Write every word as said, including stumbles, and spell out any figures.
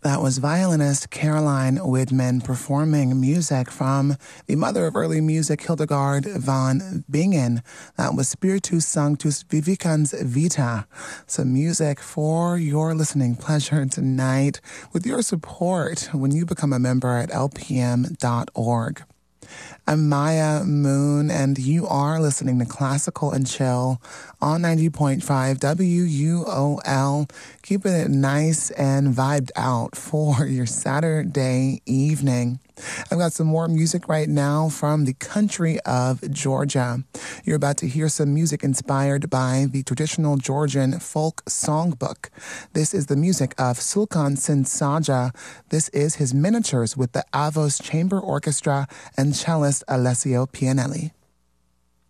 That was violinist Caroline Widman performing music from the mother of early music, Hildegard von Bingen. That was Spiritus Sanctus Vivicans Vita. Some music for your listening pleasure tonight with your support when you become a member at L P M dot org. I'm Maya Moon, and you are listening to Classical and Chill on ninety point five W U O L, keeping it nice and vibed out for your Saturday evening. I've got some more music right now from the country of Georgia. You're about to hear some music inspired by the traditional Georgian folk songbook. This is the music of Sulkan Sinsaja. This is his miniatures with the Avos Chamber Orchestra and cellist Alessio Pianelli.